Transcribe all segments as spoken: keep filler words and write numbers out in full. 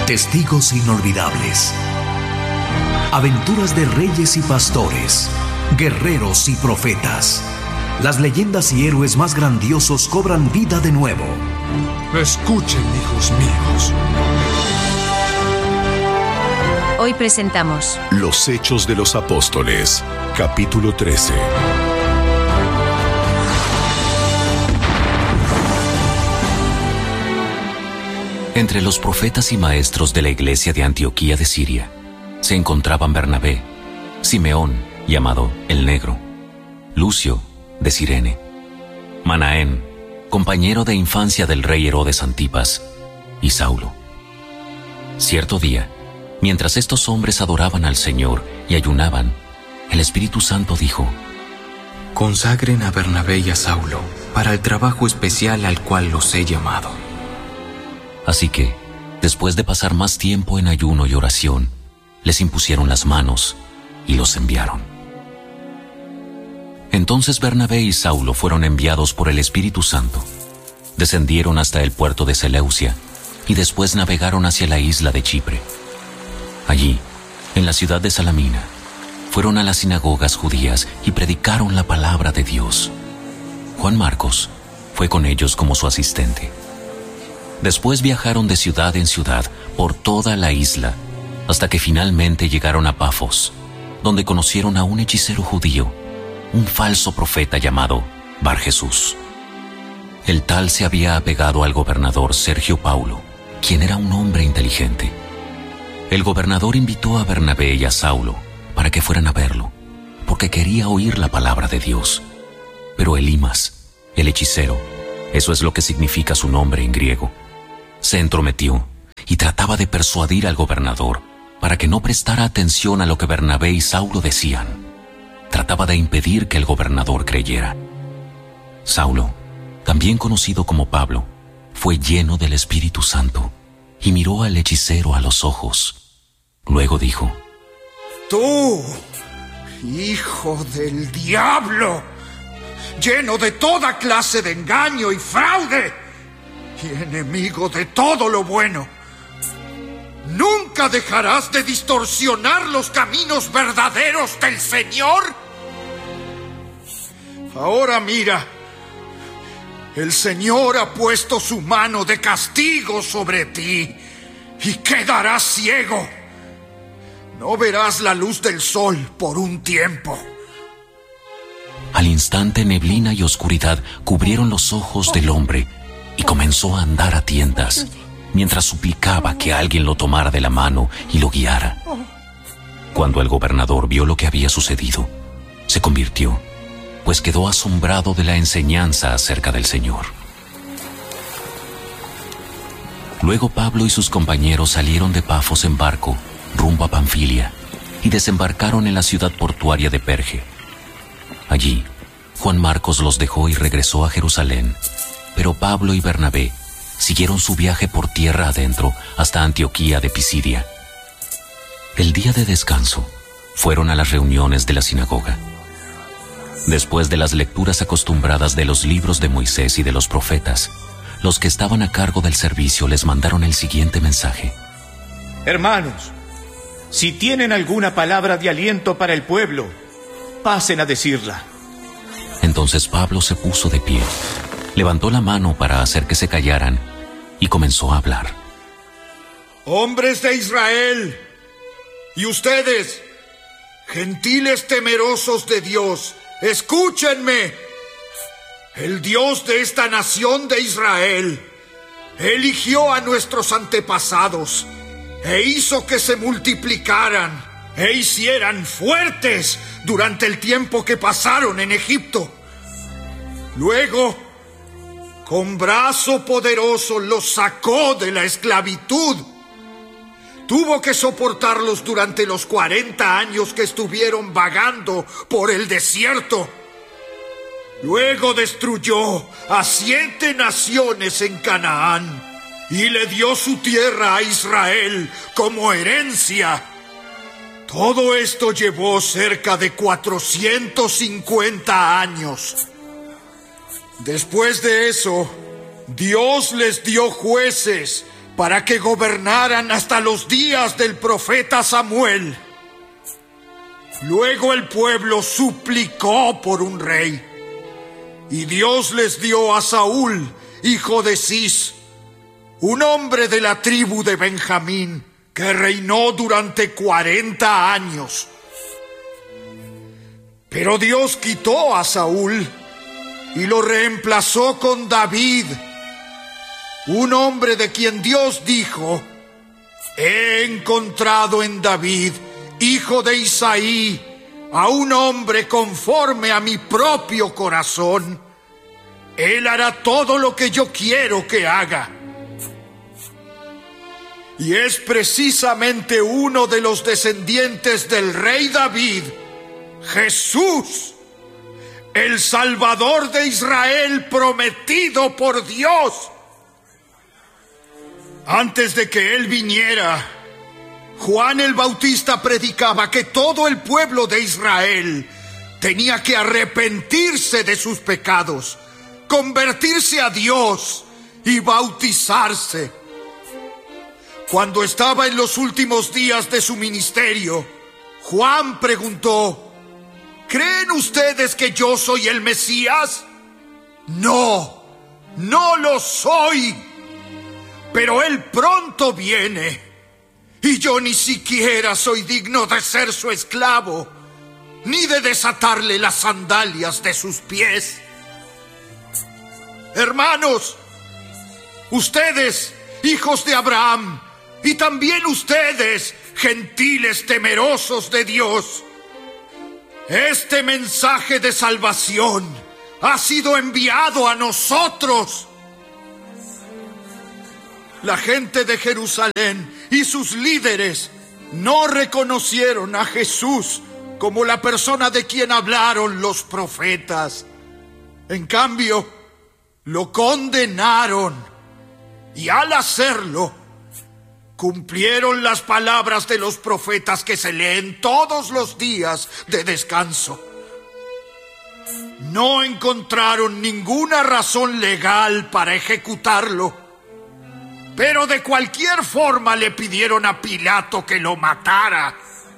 Testigos inolvidables. Aventuras de reyes y pastores, guerreros y profetas. Las leyendas y héroes más grandiosos cobran vida de nuevo. Escuchen, hijos míos. Hoy presentamos Los Hechos de los Apóstoles, capítulo trece. Entre los profetas y maestros de la iglesia de Antioquía de Siria se encontraban Bernabé, Simeón, llamado el Negro, Lucio, de Cirene, Manaén, compañero de infancia del rey Herodes Antipas, y Saulo. Cierto día, mientras estos hombres adoraban al Señor y ayunaban, el Espíritu Santo dijo: Consagren a Bernabé y a Saulo para el trabajo especial al cual los he llamado. Así que, después de pasar más tiempo en ayuno y oración, les impusieron las manos y los enviaron. Entonces Bernabé y Saulo fueron enviados por el Espíritu Santo. Descendieron hasta el puerto de Seleucia y después navegaron hacia la isla de Chipre. Allí, en la ciudad de Salamina, fueron a las sinagogas judías y predicaron la palabra de Dios. Juan Marcos fue con ellos como su asistente. Después viajaron de ciudad en ciudad por toda la isla, hasta que finalmente llegaron a Pafos, donde conocieron a un hechicero judío, un falso profeta llamado Bar Jesús. El tal se había apegado al gobernador Sergio Paulo, quien era un hombre inteligente. El gobernador invitó a Bernabé y a Saulo para que fueran a verlo, porque quería oír la palabra de Dios. Pero Elimas, el hechicero, eso es lo que significa su nombre en griego, se entrometió y trataba de persuadir al gobernador para que no prestara atención a lo que Bernabé y Saulo decían. Trataba de impedir que el gobernador creyera. Saulo, también conocido como Pablo, fue lleno del Espíritu Santo y miró al hechicero a los ojos. Luego dijo: Tú, hijo del diablo, lleno de toda clase de engaño y fraude, y enemigo de todo lo bueno, ¿nunca dejarás de distorsionar los caminos verdaderos del Señor? Ahora mira, el Señor ha puesto su mano de castigo sobre ti y quedarás ciego. No verás la luz del sol por un tiempo. Al instante, neblina y oscuridad cubrieron los ojos del hombre y comenzó a andar a tientas, mientras suplicaba que alguien lo tomara de la mano y lo guiara. Cuando el gobernador vio lo que había sucedido, se convirtió, pues quedó asombrado de la enseñanza acerca del Señor. Luego Pablo y sus compañeros salieron de Pafos en barco, rumbo a Panfilia, y desembarcaron en la ciudad portuaria de Perge. Allí, Juan Marcos los dejó y regresó a Jerusalén, pero Pablo y Bernabé siguieron su viaje por tierra adentro hasta Antioquía de Pisidia. El día de descanso, fueron a las reuniones de la sinagoga. Después de las lecturas acostumbradas de los libros de Moisés y de los profetas, los que estaban a cargo del servicio les mandaron el siguiente mensaje: Hermanos, si tienen alguna palabra de aliento para el pueblo, pasen a decirla. Entonces Pablo se puso de pie, levantó la mano para hacer que se callaran y comenzó a hablar. Hombres de Israel, y ustedes, gentiles temerosos de Dios, escúchenme. El Dios de esta nación de Israel eligió a nuestros antepasados e hizo que se multiplicaran e hicieran fuertes durante el tiempo que pasaron en Egipto. Luego, con brazo poderoso los sacó de la esclavitud. Tuvo que soportarlos durante los cuarenta años que estuvieron vagando por el desierto. Luego destruyó a siete naciones en Canaán y le dio su tierra a Israel como herencia. Todo esto llevó cerca de cuatrocientos cincuenta años. Después de eso, Dios les dio jueces para que gobernaran hasta los días del profeta Samuel. Luego el pueblo suplicó por un rey, y Dios les dio a Saúl, hijo de Cis, un hombre de la tribu de Benjamín, que reinó durante cuarenta años. Pero Dios quitó a Saúl y lo reemplazó con David, un hombre de quien Dios dijo: he encontrado en David, hijo de Isaí, a un hombre conforme a mi propio corazón. Él hará todo lo que yo quiero que haga. Y es precisamente uno de los descendientes del rey David, Jesús, el Salvador de Israel prometido por Dios. Antes de que él viniera, Juan el Bautista predicaba que todo el pueblo de Israel tenía que arrepentirse de sus pecados, convertirse a Dios y bautizarse. Cuando estaba en los últimos días de su ministerio, Juan preguntó: ¿creen ustedes que yo soy el Mesías? No, no lo soy. Pero él pronto viene, y yo ni siquiera soy digno de ser su esclavo, ni de desatarle las sandalias de sus pies. Hermanos, ustedes, hijos de Abraham, y también ustedes, gentiles temerosos de Dios, este mensaje de salvación ha sido enviado a nosotros. La gente de Jerusalén y sus líderes no reconocieron a Jesús como la persona de quien hablaron los profetas. En cambio, lo condenaron, y al hacerlo, cumplieron las palabras de los profetas que se leen todos los días de descanso. No encontraron ninguna razón legal para ejecutarlo, pero de cualquier forma le pidieron a Pilato que lo matara.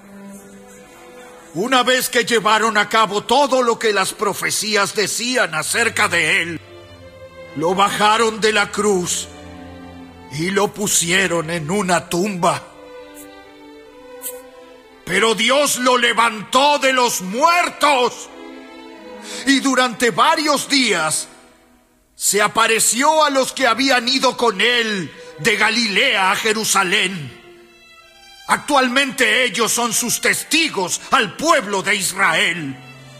Una vez que llevaron a cabo todo lo que las profecías decían acerca de él, lo bajaron de la cruz y lo pusieron en una tumba. Pero Dios lo levantó de los muertos, y durante varios días se apareció a los que habían ido con él de Galilea a Jerusalén. Actualmente ellos son sus testigos al pueblo de Israel.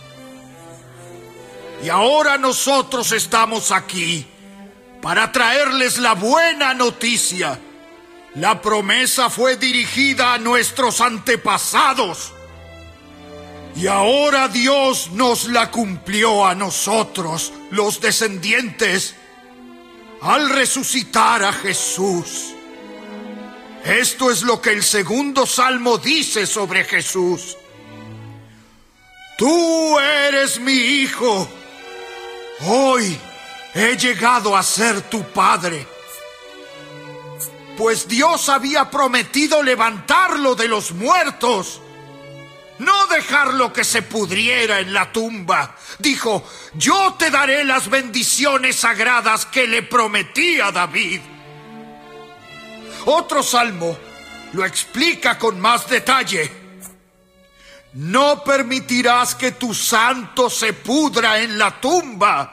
Y ahora nosotros estamos aquí para traerles la buena noticia. La promesa fue dirigida a nuestros antepasados, y ahora Dios nos la cumplió a nosotros, los descendientes, al resucitar a Jesús. Esto es lo que el segundo salmo dice sobre Jesús: tú eres mi hijo, hoy he llegado a ser tu padre. Pues Dios había prometido levantarlo de los muertos, no dejarlo que se pudriera en la tumba. Dijo: yo te daré las bendiciones sagradas que le prometí a David. Otro salmo lo explica con más detalle: no permitirás que tu santo se pudra en la tumba.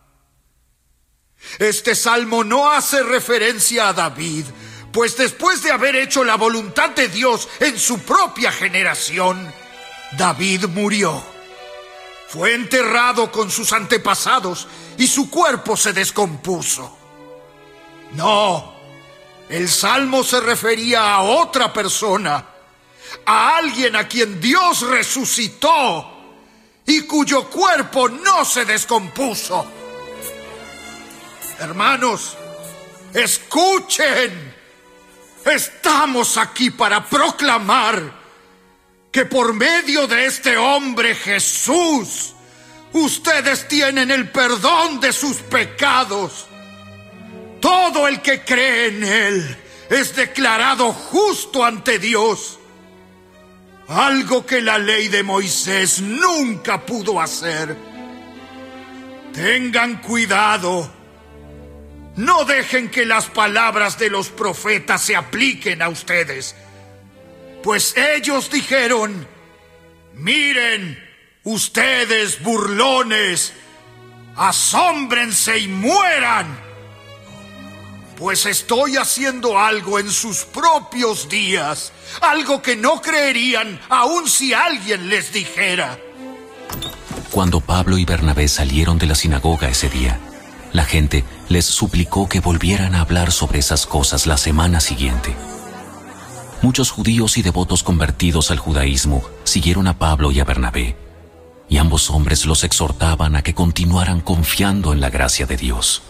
Este salmo no hace referencia a David, pues después de haber hecho la voluntad de Dios en su propia generación, David murió. Fue enterrado con sus antepasados y su cuerpo se descompuso. No, el salmo se refería a otra persona, a alguien a quien Dios resucitó y cuyo cuerpo no se descompuso. Hermanos, escuchen. Estamos aquí para proclamar que por medio de este hombre Jesús, ustedes tienen el perdón de sus pecados. Todo el que cree en él es declarado justo ante Dios. Algo que la ley de Moisés nunca pudo hacer. Tengan cuidado. No dejen que las palabras de los profetas se apliquen a ustedes. Pues ellos dijeron: miren, ustedes burlones, asómbrense y mueran, pues estoy haciendo algo en sus propios días, algo que no creerían aun si alguien les dijera. Cuando Pablo y Bernabé salieron de la sinagoga ese día, la gente les suplicó que volvieran a hablar sobre esas cosas la semana siguiente. Muchos judíos y devotos convertidos al judaísmo siguieron a Pablo y a Bernabé, y ambos hombres los exhortaban a que continuaran confiando en la gracia de Dios.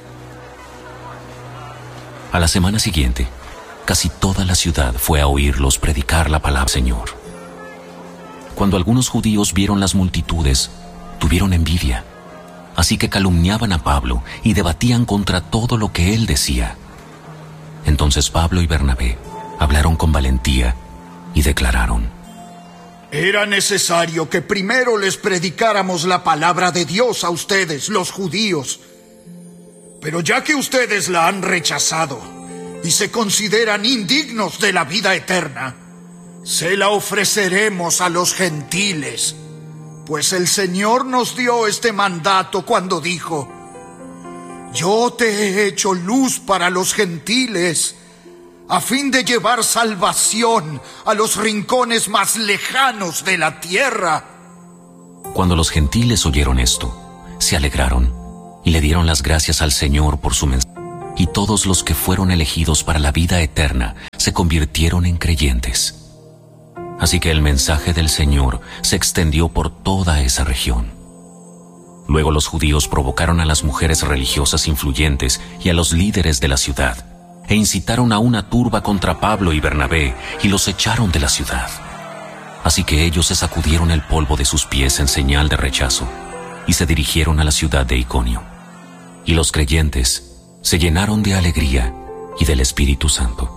A la semana siguiente, casi toda la ciudad fue a oírlos predicar la palabra del Señor. Cuando algunos judíos vieron las multitudes, tuvieron envidia, así que calumniaban a Pablo y debatían contra todo lo que él decía. Entonces Pablo y Bernabé hablaron con valentía y declararon: era necesario que primero les predicáramos la palabra de Dios a ustedes, los judíos. Pero ya que ustedes la han rechazado y se consideran indignos de la vida eterna, se la ofreceremos a los gentiles, pues el Señor nos dio este mandato cuando dijo: yo te he hecho luz para los gentiles, a fin de llevar salvación a los rincones más lejanos de la tierra. Cuando los gentiles oyeron esto, se alegraron y le dieron las gracias al Señor por su mensaje, y todos los que fueron elegidos para la vida eterna se convirtieron en creyentes. Así que el mensaje del Señor se extendió por toda esa región. Luego los judíos provocaron a las mujeres religiosas influyentes y a los líderes de la ciudad, e incitaron a una turba contra Pablo y Bernabé y los echaron de la ciudad. Así que ellos se sacudieron el polvo de sus pies en señal de rechazo y se dirigieron a la ciudad de Iconio. Y los creyentes se llenaron de alegría y del Espíritu Santo.